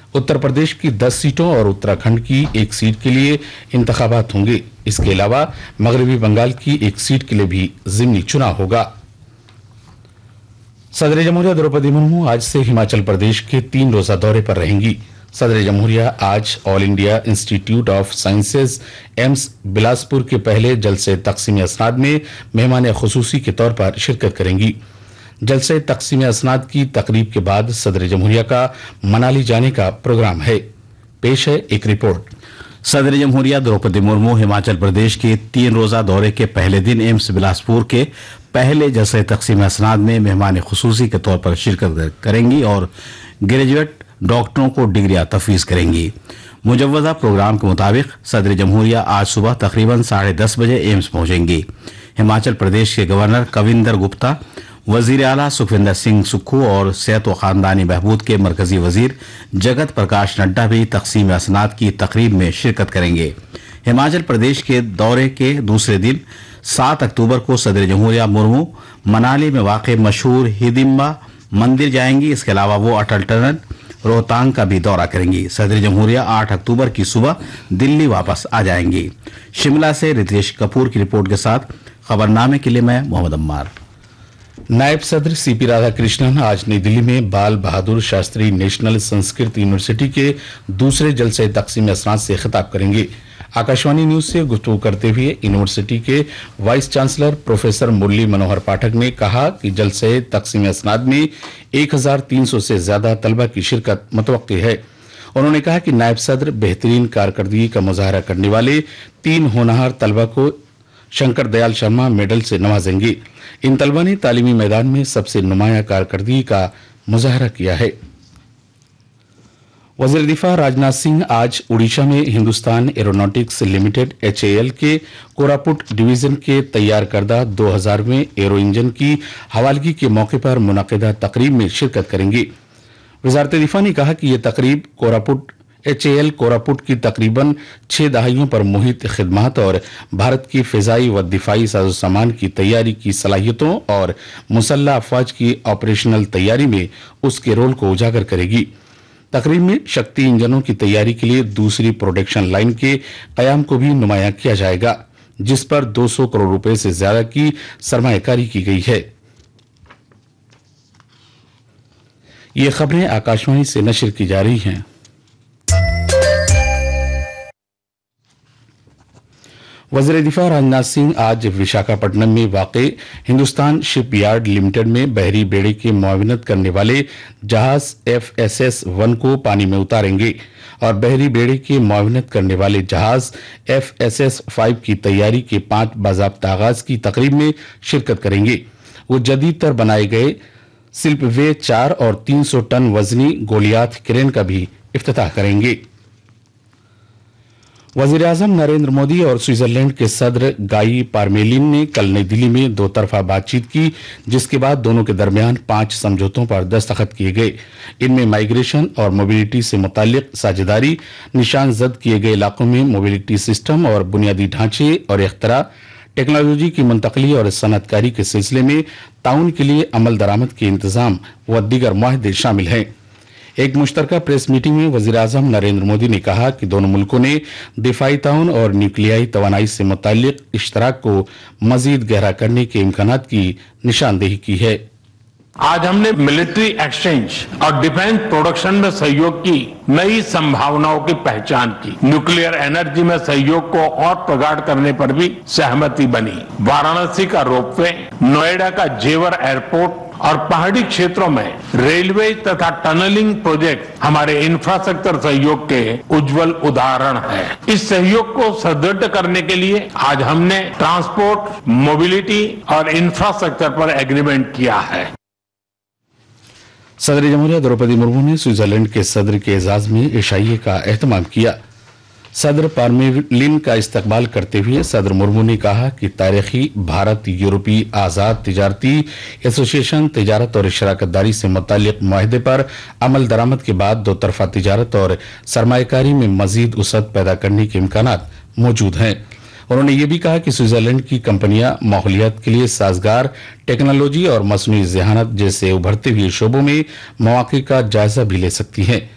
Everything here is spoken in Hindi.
उत्तर प्रदेश की 10 सीटों और उत्तराखंड की एक सीट के लिए इंतखाबात होंगे। इसके अलावा मगरबी बंगाल की एक सीट के लिए भी ज़िमनी चुनाव होगा। सदर जमहूरिया द्रौपदी मुर्मू आज से हिमाचल प्रदेश के 3 रोजा दौरे पर रहेंगी। सदर जमहूरिया आज all India institute of sciences AIIMS Bilaspur के पहले जलसे तकसीम असनाद में मेहमान खुसूसी के तौर पर शिरकत करेंगी। जलसे तकसीम असनाद की तकरीब के बाद सदर जमहूरिया का मनाली जाने का प्रोग्राम है। पेश है एक रिपोर्ट। सदर जमहूरिया द्रौपदी मुर्मू हिमाचल प्रदेश के 3 रोजा दौरे के पहले दिन एम्स बिलासपुर के पहले जलसे तकसीम असनाद में मेहमान खुसूसी के तौर पर शिरकत करेंगी और ग्रेजुएट डॉक्टरों को डिग्रियां तफवीज करेंगी। मुजव्वजा प्रोग्राम के मुताबिक सदर जमहूरिया आज सुबह तकरीबन 10:30 बजे एम्स पहुंचेंगी। हिमाचल प्रदेश के गवर्नर कविंदर गुप्ता, वजीर आला सुखविंदर सिंह सुक्खू और सेहत व खानदानी बहबूद के मरकजी वजीर जगत प्रकाश नड्डा भी तकसीम असनाद की तकरीब में शिरकत करेंगे। हिमाचल प्रदेश के दौरे के दूसरे दिन 7 अक्टूबर को सदर जमहूरिया मुर्मू मनाली में वाक़ मशहूर हिडिंबा मंदिर जाएंगी। इसके अलावा वो अटल टनल रोहतांग का भी दौरा करेंगी। सदर जमहूरिया 8 अक्टूबर की सुबह दिल्ली वापस आ जाएंगी। शिमला से रितेश कपूर की रिपोर्ट के साथ खबरनामे के लिए मैं मोहम्मद अम्मार। नायब सदर सीपी राधाकृष्णन आज नई दिल्ली में बाल बहादुर शास्त्री नेशनल संस्कृत यूनिवर्सिटी के दूसरे जलसे तकसीम असनाद से खिताब करेंगे। आकाशवाणी न्यूज से गुफ्तगू करते हुए यूनिवर्सिटी के vice chancellor professor Murli Manohar पाठक ने कहा कि जलसे तकसीम असनाद में 1300 से ज्यादा तलबा की शिरकत मुतवक्की है। उन्होंने कहा कि नायब सदर बेहतरीन कारकर्दगी का मुजाहरा करने वाले 3 होनहार तलबा को शंकर दयाल शर्मा मेडल से नवाजेंगे। इन तलबा ने तालीमी मैदान में सबसे नुमाया कारकर्दगी का मुजाहरा किया है। वज़ीर दिफा राजनाथ सिंह आज उड़ीसा में हिंदुस्तान एरोनॉटिक्स लिमिटेड HAL के कोरापुट डिवीजन के तैयार करदा 2000वें एरो इंजन की हवालगी के मौके पर मुनक़िदा तकरीब में शिरकत करेंगे। वज़ारत दिफा ने कहा कि यह तकरीब HAL कोरापुट की तकरीबन 6 दहाइयों पर मुहित खिदमात और भारत की फ़िज़ाई व दिफाई साजो-सामान की तैयारी की सलाहियतों और मुसल्लह अफ़वाज की ऑपरेशनल तैयारी में उसके रोल को उजागर करेगी। तकरीब में शक्ति इंजनों की तैयारी के लिए दूसरी प्रोडक्शन लाइन के कयाम को भी नुमाया किया जाएगा, जिस पर 200 करोड़ रुपए से ज्यादा की सरमायाकारी की गई है। ये खबरें आकाशवाणी से नशर की जा रही हैं। वज़ीर दिफा राजनाथ सिंह आज विशाखापट्टनम में वाक़े हिंदुस्तान शिपयार्ड लिमिटेड में बहरी बेड़े की मुआविनत करने वाले जहाज FSS-1 को पानी में उतारेंगे और बहरी बेड़े की मुआविनत करने वाले जहाज FSS-5 की तैयारी के 5 बाज़ाब्ता आगाज की तकरीब में शिरकत करेंगे। वो जदीद तर बनाए गए सिल्पवे 4 और 300 टन वजनी गोलियात क्रेन का भी इफ्तिताह करेंगे। वज़ीर-ए-आज़म नरेंद्र मोदी और स्विट्जरलैंड के सदर गाई पारमेलिन ने कल नई दिल्ली में 2 तरफा बातचीत की, जिसके बाद दोनों के दरमियान 5 समझौतों पर दस्तखत किए गए। इनमें माइग्रेशन और मोबिलिटी से मुताल्लिक साझेदारी, निशान जद किए गए इलाकों में मोबिलिटी सिस्टम और बुनियादी ढांचे और इख्तरा, टेक्नोलॉजी की मुंतकली और सनअतकारी के सिलसिले में ताउन के लिए अमल दरामद के इंतजाम व दीगर मुआहदे शामिल हैं। एक मुश्तरका प्रेस मीटिंग में वज़ीर-ए-आज़म नरेंद्र मोदी ने कहा कि दोनों मुल्कों ने दिफाई ताउन और न्यूक्लियाई तवानाई से मुताल्लिक इश्तराक को मजीद गहरा करने के इम्कानात की निशानदेही की है। आज हमने मिलिट्री एक्सचेंज और डिफेंस प्रोडक्शन में सहयोग की नई संभावनाओं की पहचान की। न्यूक्लियर एनर्जी में सहयोग को और प्रगाढ़ करने पर भी सहमति बनी। वाराणसी का रोपवे, नोएडा का जेवर एयरपोर्ट और पहाड़ी क्षेत्रों में रेलवे तथा टनलिंग प्रोजेक्ट हमारे इंफ्रास्ट्रक्चर सहयोग के उज्जवल उदाहरण हैं। इस सहयोग को सुदृढ़ करने के लिए आज हमने ट्रांसपोर्ट, मोबिलिटी और इंफ्रास्ट्रक्चर पर एग्रीमेंट किया है। सदर जमहूरिया द्रौपदी मुर्मू ने स्विट्जरलैंड के सदर के एजाज में इशाइये का एहतमाम किया। सदर पारमेलिन का इस्तकबाल करते हुए सदर मुर्मू ने कहा कि तारीखी भारत यूरोपीय आज़ाद तिजारती एसोसिएशन तिजारत और शराकतदारी से मुताल्लिक मुआहदे पर अमल दरामद के बाद 2 तरफा तिजारत और सरमायाकारी में मजीद वसअत पैदा करने के इम्कानात मौजूद हैं। उन्होंने ये भी कहा कि स्विट्जरलैंड की कंपनियां माहौलियात के लिए साजगार टेक्नोलॉजी और मसनूई ज़हानत जैसे उभरते हुए शोबों में मौक़े का जायजा भी ले सकती हैं।